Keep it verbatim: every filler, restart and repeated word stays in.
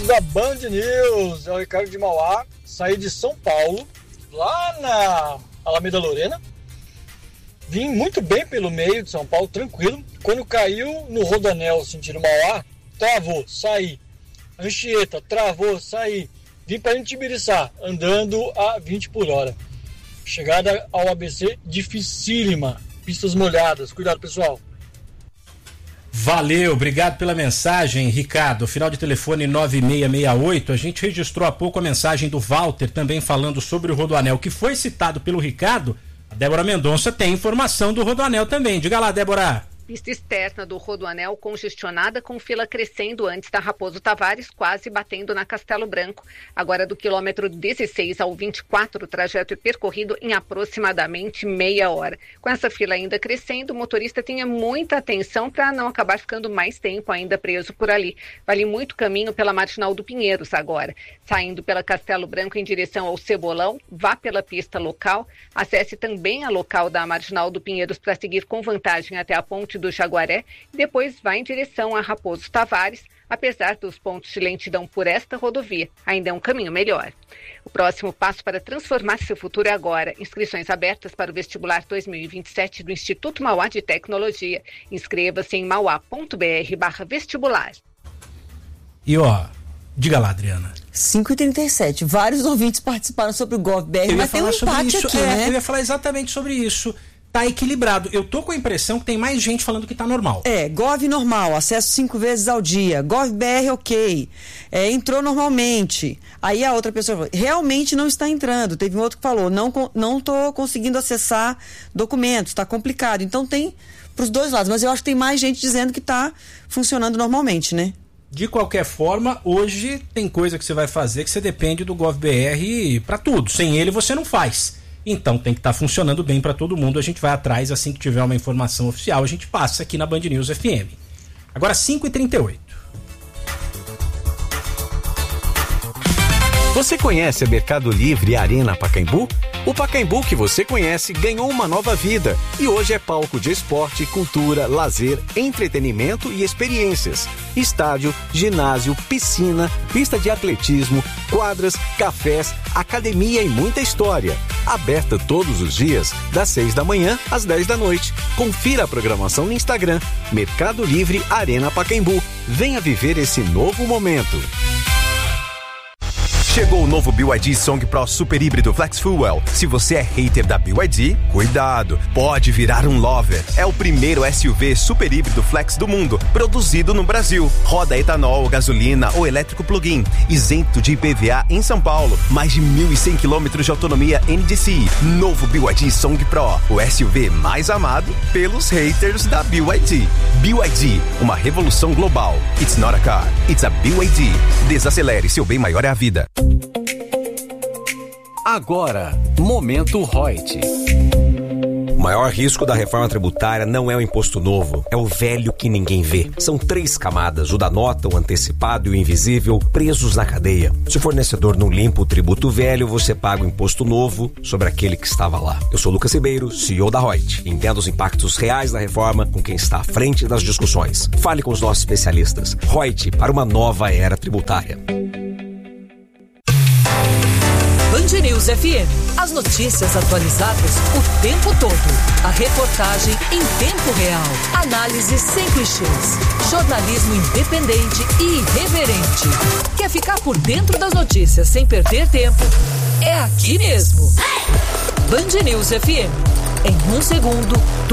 da Band News, é o Ricardo de Mauá. Saí de São Paulo, lá na Alameda Lorena. Vim muito bem pelo meio de São Paulo, tranquilo. Quando caiu no Rodoanel, sentido Mauá, travou, saí. Anchieta, travou, saí. Vim para Itibiriçá, andando a vinte por hora. Chegada ao A B C, dificílima. Pistas molhadas. Cuidado, pessoal. Valeu, obrigado pela mensagem, Ricardo. Final de telefone nove seis seis oito. A gente registrou há pouco a mensagem do Walter, também falando sobre o Rodoanel, que foi citado pelo Ricardo. A Débora Mendonça tem informação do Rodoanel também. Diga lá, Débora. Pista externa do Rodoanel congestionada com fila crescendo antes da Raposo Tavares, quase batendo na Castelo Branco. Agora do quilômetro dezesseis ao vinte e quatro, o trajeto é percorrido em aproximadamente meia hora. Com essa fila ainda crescendo, o motorista tenha muita atenção para não acabar ficando mais tempo ainda preso por ali. Vale muito caminho pela Marginal do Pinheiros agora. Saindo pela Castelo Branco em direção ao Cebolão, vá pela pista local, acesse também a local da Marginal do Pinheiros para seguir com vantagem até a ponte do Jaguaré e depois vai em direção a Raposo Tavares, apesar dos pontos de lentidão por esta rodovia, ainda é um caminho melhor. O próximo passo para transformar seu futuro é agora. Inscrições abertas para o vestibular dois mil e vinte e sete do Instituto Mauá de Tecnologia. Inscreva-se em mauá.br barra vestibular. E ó, diga lá, Adriana. cinco e trinta e sete. Vários ouvintes participaram sobre o GovBR, mas tem um empate isso, aqui, é, né? Eu ia falar exatamente sobre isso. Tá equilibrado. Eu tô com a impressão que tem mais gente falando que tá normal. É, Gov normal, acesso cinco vezes ao dia. GovBR ok. É, entrou normalmente. Aí a outra pessoa falou, realmente não está entrando. Teve um outro que falou, não, não tô conseguindo acessar documentos, tá complicado. Então tem pros dois lados, mas eu acho que tem mais gente dizendo que tá funcionando normalmente, né? De qualquer forma, hoje tem coisa que você vai fazer que você depende do GovBR para tudo. Sem ele você não faz. Então tem que estar tá funcionando bem para todo mundo. A gente vai atrás, assim que tiver uma informação oficial, a gente passa aqui na Band News F M. Agora cinco e trinta e oito. Você conhece a Mercado Livre e a Arena Pacaembu? O Pacaembu que você conhece ganhou uma nova vida e hoje é palco de esporte, cultura, lazer, entretenimento e experiências. Estádio, ginásio, piscina, pista de atletismo, quadras, cafés, academia e muita história. Aberta todos os dias, das seis da manhã às dez da noite. Confira a programação no Instagram, Mercado Livre Arena Pacaembu. Venha viver esse novo momento. Chegou o novo B Y D Song Pro Super Híbrido Flex Fuel. Se você é hater da B Y D, cuidado, pode virar um lover. É o primeiro S U V super híbrido flex do mundo, produzido no Brasil. Roda etanol, gasolina ou elétrico plug-in, isento de I P V A em São Paulo. Mais de mil e cem quilômetros de autonomia N D C I. Novo B Y D Song Pro, o S U V mais amado pelos haters da B Y D. B Y D, uma revolução global. It's not a car, it's a B Y D. Desacelere, seu bem maior é a vida. Agora, Momento Reut. O maior risco da reforma tributária não é o imposto novo, é o velho que ninguém vê. São três camadas, o da nota, o antecipado e o invisível, presos na cadeia. Se o fornecedor não limpa o tributo velho, você paga o imposto novo sobre aquele que estava lá. Eu sou Lucas Ribeiro, C E O da Reut. Entenda os impactos reais da reforma com quem está à frente das discussões. Fale com os nossos especialistas. Reut, para uma nova era tributária. Band News F M. As notícias atualizadas o tempo todo. A reportagem em tempo real. Análise sem clichês. Jornalismo independente e irreverente. Quer ficar por dentro das notícias sem perder tempo? É aqui mesmo. Band News F M. Em um segundo,